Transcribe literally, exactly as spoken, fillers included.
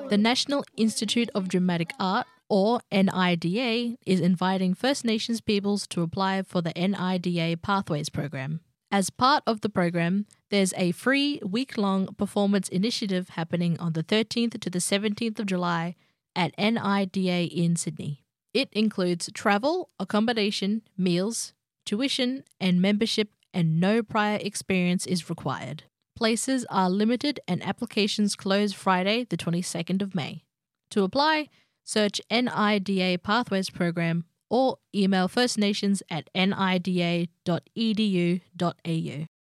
The National Institute of Dramatic Art, or N I D A, is inviting First Nations peoples to apply for the N I D A Pathways program. As part of the program, there's a free week-long performance initiative happening on the thirteenth to the seventeenth of July at N I D A in Sydney. It includes travel, accommodation, meals, tuition, and membership, and no prior experience is required. Places are limited and applications close Friday, the twenty-second of May. To apply, search N I D A Pathways Program or email First Nations at nida dot e d u dot a u.